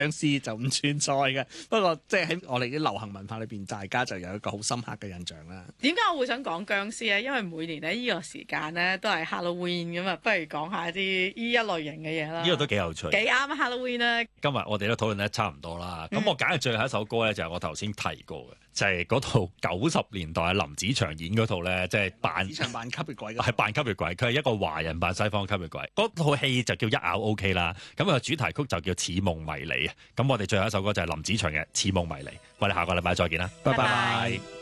屍就唔存在嘅。不過即係喺我哋啲流行文化裏邊，大家就有一個好深刻嘅印象啦。 點解我會想講僵屍咧？因為每年咧呢個時間咧都係 Halloween 咁啊，不如講下啲呢一類型嘅嘢啦。 呢個都幾有趣， 幾啱 Halloween 啦。 今日我哋都討論得差唔多啦。咁我揀嘅最後一首歌咧，就係我頭先提過嘅，就係嗰套90年代林子祥演嗰套咧，即係扮子祥扮吸血鬼， 係扮吸血鬼，佢係一個華人扮西方吸血鬼。嗰套戲就叫一咬 OK 啦。咁個主題曲就叫似夢迷離啊。咁我哋最後一首歌就係林子祥嘅似夢迷離。我哋下個禮拜再見啦，拜拜。